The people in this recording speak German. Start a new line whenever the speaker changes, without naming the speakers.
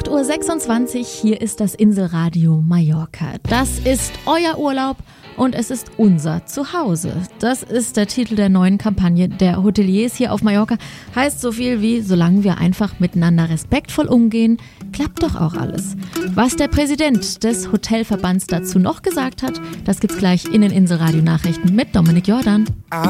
8:26 Uhr, hier ist das Inselradio Mallorca. Das ist euer Urlaub und es ist unser Zuhause. Das ist der Titel der neuen Kampagne der Hoteliers hier auf Mallorca. Heißt so viel wie, solange wir einfach miteinander respektvoll umgehen, klappt doch auch alles. Was der Präsident des Hotelverbands dazu noch gesagt hat, das gibt's gleich in den Inselradio Nachrichten mit Dominik Jordan.